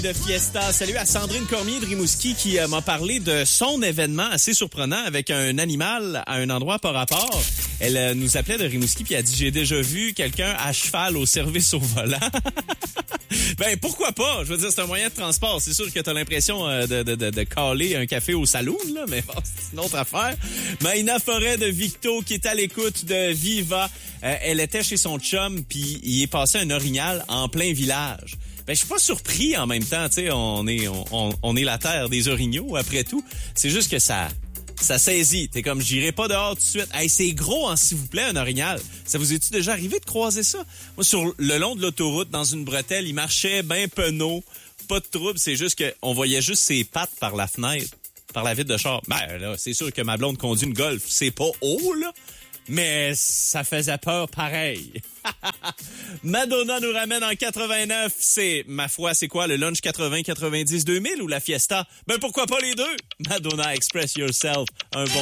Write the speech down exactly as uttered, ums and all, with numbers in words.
De Fiesta. Salut à Sandrine Cormier de Rimouski qui euh, m'a parlé de son événement assez surprenant avec un animal à un endroit par rapport. Elle euh, nous appelait de Rimouski puis elle a dit « J'ai déjà vu quelqu'un à cheval au service au volant. » Ben, pourquoi pas? Je veux dire, c'est un moyen de transport. C'est sûr que t'as l'impression euh, de, de, de, de caler un café au saloon, là, mais bon, c'est une autre affaire. Maïna Forêt de Victo qui est à l'écoute de Viva. Euh, elle était chez son chum puis il est passé un orignal en plein village. Ben, je suis pas surpris en même temps, tu sais, on est, on, on est la terre des orignaux, après tout. C'est juste que ça, ça saisit. T'es comme, j'irai pas dehors tout de suite. Hey, c'est gros, hein, s'il vous plaît, un orignal. Ça vous est-tu déjà arrivé de croiser ça? Moi, sur le long de l'autoroute, dans une bretelle, il marchait ben penaud. Pas de trouble, c'est juste que on voyait juste ses pattes par la fenêtre, par la vitre de char. Ben, là, c'est sûr que ma blonde conduit une Golf. C'est pas haut, là. Mais ça faisait peur pareil. Madonna nous ramène en quatre-vingt-neuf. C'est, ma foi, c'est quoi, le lunch quatre-vingts, quatre-vingt-dix, deux mille ou la Fiesta? Ben pourquoi pas les deux? Madonna, Express Yourself. Un bon